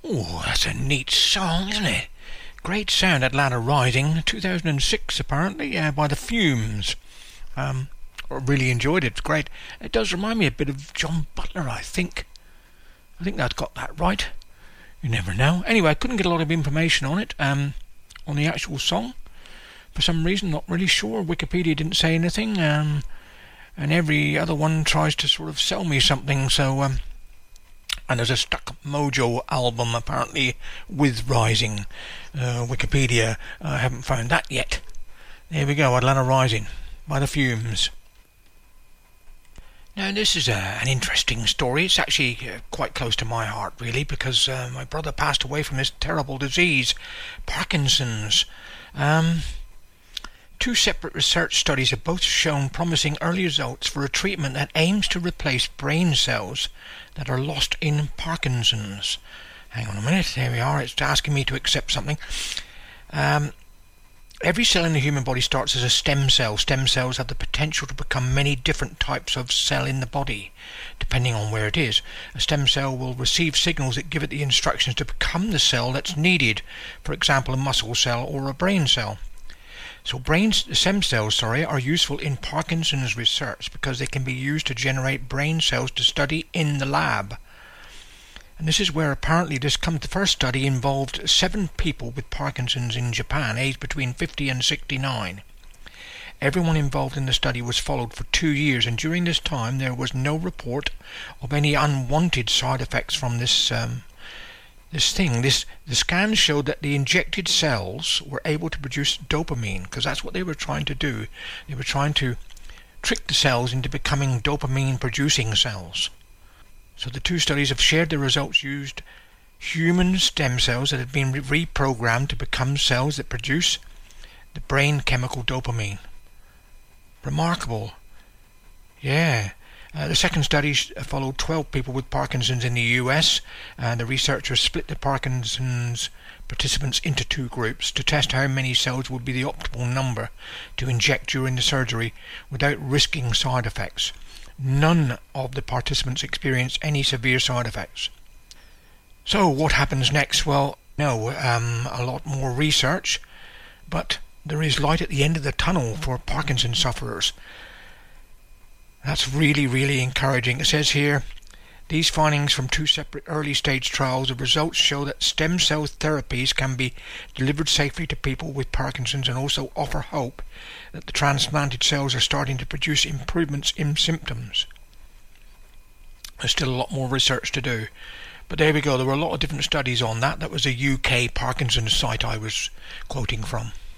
Oh, that's a neat song, isn't it? Great sound, Atlanta Rising, 2006 apparently, by The Fumes. I really enjoyed it. It's great. It does remind me a bit of John Butler, I think. I think that's got that right. You never know. Anyway, I couldn't get a lot of information on it, on the actual song. For some reason, not really sure. Wikipedia didn't say anything, and every other one tries to sort of sell me something, so... and there's a Stuck Mojo album, apparently, with Rising. Wikipedia, I haven't found that yet. There we go, Atlanta Rising, by The Fumes. Now, this is an interesting story. It's actually quite close to my heart, really, because my brother passed away from this terrible disease, Parkinson's. Two separate research studies have both shown promising early results for a treatment that aims to replace brain cells that are lost in Parkinson's. Hang on a minute, there we are, it's asking me to accept something. Every cell in the human body starts as a stem cell. Stem cells have the potential to become many different types of cell in the body, depending on where it is. A stem cell will receive signals that give it the instructions to become the cell that's needed, for example a muscle cell or a brain cell. So stem cells are useful in Parkinson's research because they can be used to generate brain cells to study in the lab. And this is where apparently the first study involved 7 people with Parkinson's in Japan, aged between 50 and 69. Everyone involved in the study was followed for 2 years, and during this time there was no report of any unwanted side effects from this thing. The scans showed that the injected cells were able to produce dopamine, because that's what they were trying to do. They were trying to trick the cells into becoming dopamine-producing cells. So the 2 studies have shared the results, used human stem cells that had been reprogrammed to become cells that produce the brain chemical dopamine. Remarkable. Yeah. The second study followed 12 people with Parkinson's in the US. The researchers split the Parkinson's participants into 2 groups to test how many cells would be the optimal number to inject during the surgery without risking side effects. None of the participants experienced any severe side effects. So what happens next? Well, no, a lot more research, but there is light at the end of the tunnel for Parkinson's sufferers. That's really, really encouraging. It says here, these findings from 2 separate early-stage trials, the results show that stem cell therapies can be delivered safely to people with Parkinson's and also offer hope that the transplanted cells are starting to produce improvements in symptoms. There's still a lot more research to do. But there we go, there were a lot of different studies on that. That was a UK Parkinson's site I was quoting from.